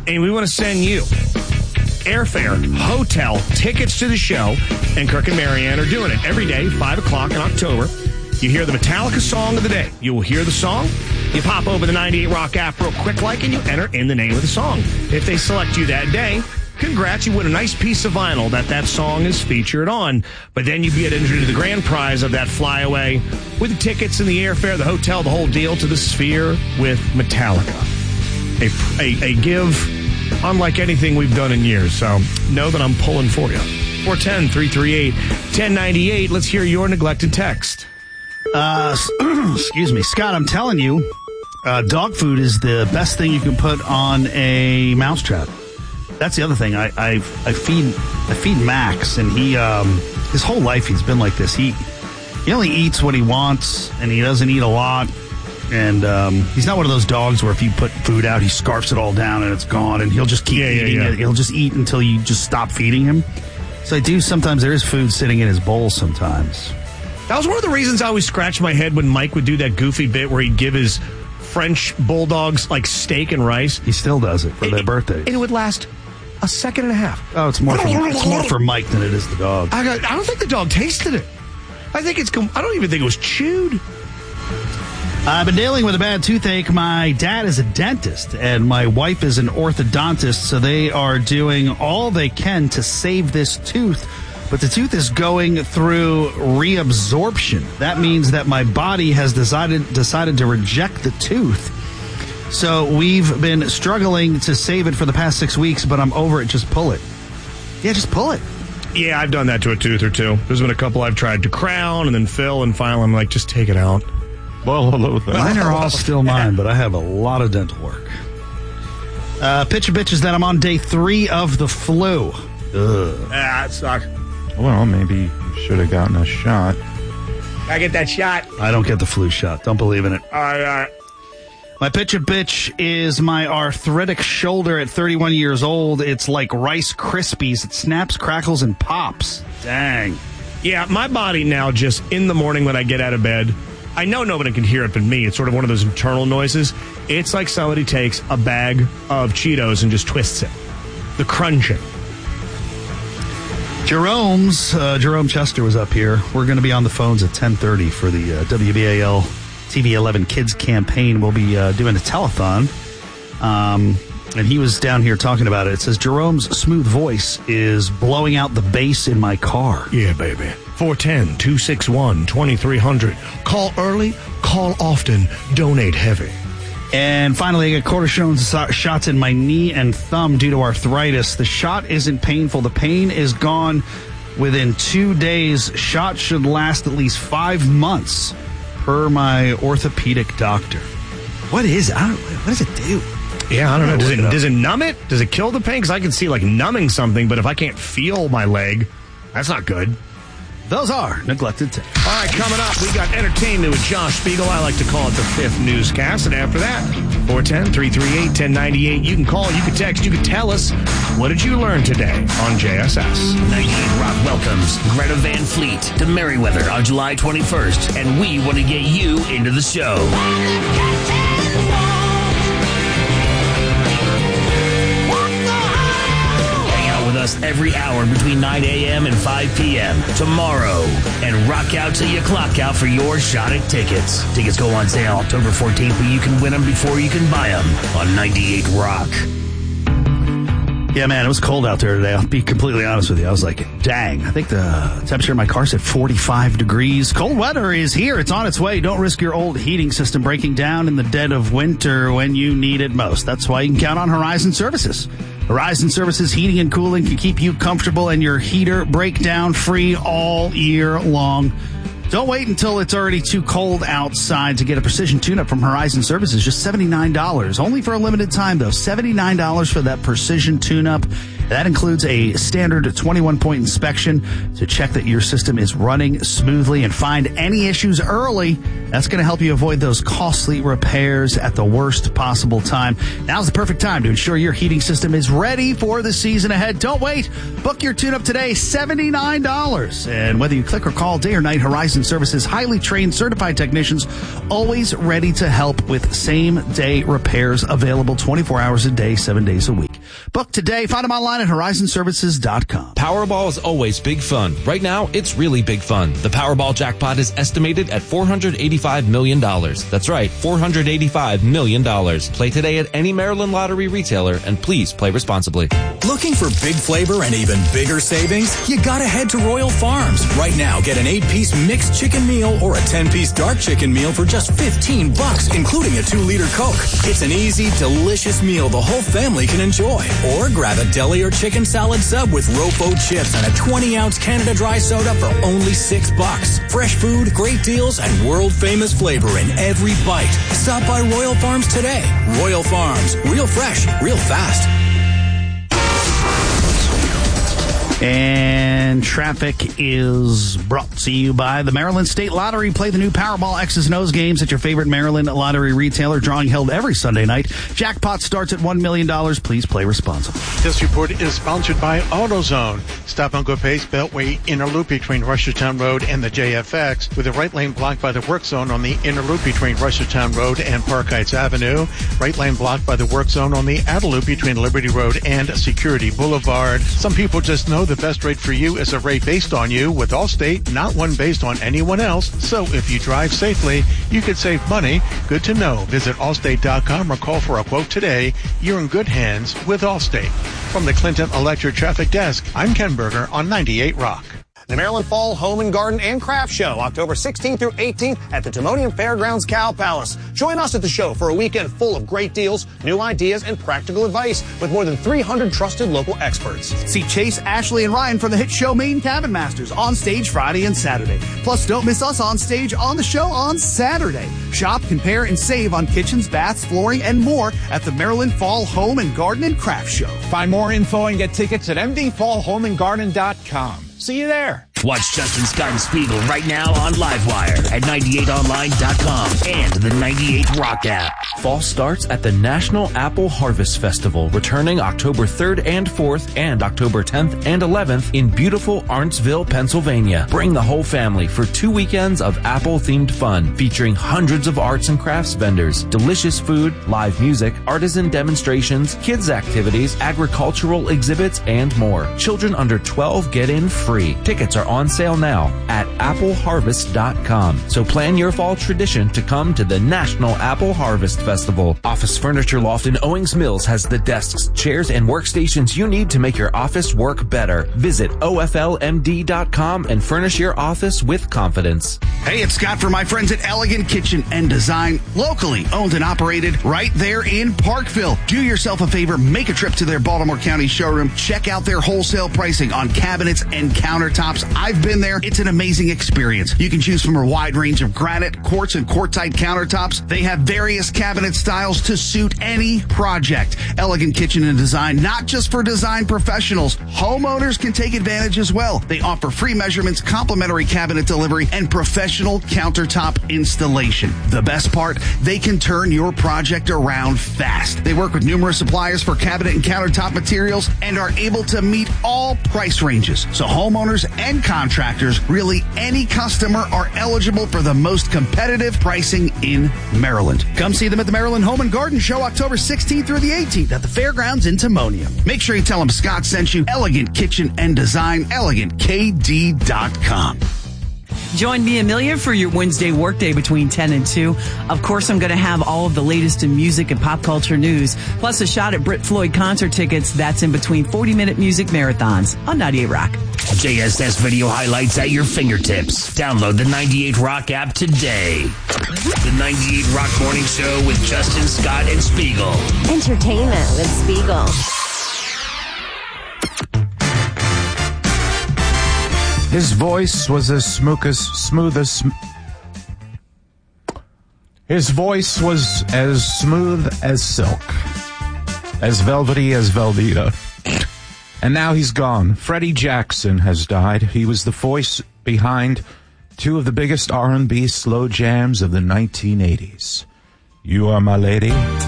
and we want to send you airfare, hotel, tickets to the show, and Kirk and Marianne are doing it every day, 5 o'clock in October. You hear the Metallica song of the day. You will hear the song. You pop over the 98 Rock app real quick and you enter in the name of the song. If they select you that day, congrats, you win a nice piece of vinyl that song is featured on. But then you get entered into the grand prize of that flyaway with the tickets and the airfare, the hotel, the whole deal to the Sphere with Metallica. A give unlike anything we've done in years. So know that I'm pulling for you. 410-338-1098. Let's hear your neglected text. Excuse me, Scott, I'm telling you, dog food is the best thing you can put on a mousetrap. That's the other thing. I feed Max, and he his whole life he's been like this. He only eats what he wants, and he doesn't eat a lot. And he's not one of those dogs where if you put food out, he scarfs it all down and it's gone, and he'll just keep eating it. He'll just eat until you just stop feeding him. So sometimes there is food sitting in his bowl sometimes. That was one of the reasons I always scratched my head when Mike would do that goofy bit where he'd give his French bulldogs like steak and rice. He still does it for their birthdays. And it would last a second and a half. Oh, it's more for Mike than it is the dog. I don't think the dog tasted it. I don't even think it was chewed. I've been dealing with a bad toothache. My dad is a dentist, and my wife is an orthodontist, so they are doing all they can to save this tooth. But the tooth is going through reabsorption. That means that my body has decided to reject the tooth. So we've been struggling to save it for the past 6 weeks, but I'm over it. Just pull it. Yeah, just pull it. Yeah, I've done that to a tooth or two. There's been a couple I've tried to crown and then fill, and finally I'm like, just take it out. Mine are all still mine, but I have a lot of dental work. Pitch of bitches that I'm on day 3 of the flu. That sucks. Well, maybe you should have gotten a shot. I get that shot. I don't get the flu shot. Don't believe in it. All right. My pitch of bitch is my arthritic shoulder at 31 years old. It's like Rice Krispies. It snaps, crackles, and pops. Dang. Yeah, my body now just in the morning when I get out of bed, I know nobody can hear it but me. It's sort of one of those internal noises. It's like somebody takes a bag of Cheetos and just twists it. The crunching. Jerome Chester was up here. We're going to be on the phones at 10:30 for the WBAL TV 11 Kids campaign. We'll be doing a telethon. And he was down here talking about it. It says, Jerome's smooth voice is blowing out the bass in my car. Yeah, baby. 410-261-2300. Call early, call often, donate heavy. And finally, I got cortisone shots in my knee and thumb due to arthritis. The shot isn't painful. The pain is gone within 2 days. Shot should last at least 5 months, per my orthopedic doctor. What does it do? Yeah, I don't know. Does it numb it? Does it kill the pain? Because I can see like numbing something, but if I can't feel my leg, that's not good. Those are neglected tips. All right, coming up, we got entertainment with Josh Spiegel. I like to call it the fifth newscast. And after that, 410-338-1098. You can call, you can text, you can tell us, what did you learn today on JSS? 98 Rock welcomes Greta Van Fleet to Merriweather on July 21st. And we want to get you into the show. With us every hour between 9 a.m. and 5 p.m. tomorrow. And rock out till you clock out for your shot at tickets. Tickets go on sale October 14th, but you can win them before you can buy them on 98 Rock. Yeah, man, it was cold out there today. I'll be completely honest with you. I was like, dang, I think the temperature in my car said 45 degrees. Cold weather is here. It's on its way. Don't risk your old heating system breaking down in the dead of winter when you need it most. That's why you can count on Horizon Services. Horizon Services Heating and Cooling can keep you comfortable and your heater breakdown free all year long. Don't wait until it's already too cold outside to get a precision tune-up from Horizon Services. Just $79. Only for a limited time, though. $79 for that precision tune-up. That includes a standard 21-point inspection to check that your system is running smoothly and find any issues early. That's going to help you avoid those costly repairs at the worst possible time. Now's the perfect time to ensure your heating system is ready for the season ahead. Don't wait. Book your tune-up today, $79. And whether you click or call day or night, Horizon Services highly trained certified technicians always ready to help with same-day repairs available 24 hours a day, 7 days a week. Book today. Find them online at horizonservices.com. Powerball is always big fun. Right now, it's really big fun. The Powerball jackpot is estimated at $485 million. That's right, $485 million. Play today at any Maryland Lottery retailer, and please play responsibly. Looking for big flavor and even bigger savings? You gotta head to Royal Farms. Right now, get an 8-piece mixed chicken meal or a 10-piece dark chicken meal for just $15, including a 2-liter Coke. It's an easy, delicious meal the whole family can enjoy. Or grab a deli or chicken salad sub with Rofo chips and a 20-ounce Canada Dry soda for only $6. Fresh food, great deals, and world-famous flavor in every bite. Stop by Royal Farms today. Royal Farms. Real fresh, real fast. And traffic is brought to you by the Maryland State Lottery. Play the new Powerball X's and O's games at your favorite Maryland Lottery retailer. Drawing held every Sunday night. Jackpot starts at $1 million. Please play responsibly. This report is sponsored by AutoZone. Stop and go pace Beltway inner loop between Rushertown Road and the JFX, with the right lane blocked by the work zone on the inner loop between Rushertown Road and Park Heights Avenue. Right lane blocked by the work zone on the outer loop between Liberty Road and Security Boulevard. Some people just know the best rate for you is a rate based on you with Allstate, not one based on anyone else. So if you drive safely, you could save money. Good to know. Visit Allstate.com or call for a quote today. You're in good hands with Allstate. From the Clinton Electric Traffic Desk, I'm Ken Berger on 98 Rock. The Maryland Fall Home and Garden and Craft Show, October 16th through 18th at the Timonium Fairgrounds Cow Palace. Join us at the show for a weekend full of great deals, new ideas, and practical advice with more than 300 trusted local experts. See Chase, Ashley, and Ryan from the hit show Maine Cabin Masters on stage Friday and Saturday. Plus, don't miss us on stage on the show on Saturday. Shop, compare, and save on kitchens, baths, flooring, and more at the Maryland Fall Home and Garden and Craft Show. Find more info and get tickets at mdfallhomeandgarden.com. See you there. Watch Justin Scott and Spiegel right now on Livewire at 98online.com and the 98 Rock app. Fall starts at the National Apple Harvest Festival, returning October 3rd and 4th and October 10th and 11th in beautiful Arntsville, Pennsylvania. Bring the whole family for 2 weekends of apple-themed fun, featuring hundreds of arts and crafts vendors, delicious food, live music, artisan demonstrations, kids activities, agricultural exhibits, and more. Children under 12 get in free. Tickets are on sale now at appleharvest.com. So plan your fall tradition to come to the National Apple Harvest Festival. Office Furniture Loft in Owings Mills has the desks, chairs, and workstations you need to make your office work better. Visit OFLMD.com and furnish your office with confidence. Hey, it's Scott for my friends at Elegant Kitchen and Design, locally owned and operated right there in Parkville. Do yourself a favor, make a trip to their Baltimore County showroom. Check out their wholesale pricing on cabinets and countertops. I've been there. It's an amazing experience. You can choose from a wide range of granite, quartz, and quartzite countertops. They have various cabinet styles to suit any project. Elegant Kitchen and Design, not just for design professionals. Homeowners can take advantage as well. They offer free measurements, complimentary cabinet delivery, and professional countertop installation. The best part, they can turn your project around fast. They work with numerous suppliers for cabinet and countertop materials and are able to meet all price ranges. So homeowners and contractors, really any customer, are eligible for the most competitive pricing in Maryland. Come see them at the Maryland Home and Garden Show October 16th through the 18th at the Fairgrounds in Timonium. Make sure you tell them Scott sent you. Elegant Kitchen and Design, ElegantKD.com. Join me, Amelia, for your Wednesday workday between 10 and 2. Of course, I'm going to have all of the latest in music and pop culture news, plus a shot at Brit Floyd concert tickets. That's in between 40-minute music marathons on 98 Rock. JSS video highlights at your fingertips. Download the 98 Rock app today. The 98 Rock Morning Show with Justin Scott and Spiegel. Entertainment with Spiegel. His voice was as smooth as silk, as velvety as Velveeta. And now he's gone. Freddie Jackson has died. He was the voice behind two of the biggest R&B slow jams of the 1980s. You Are My Lady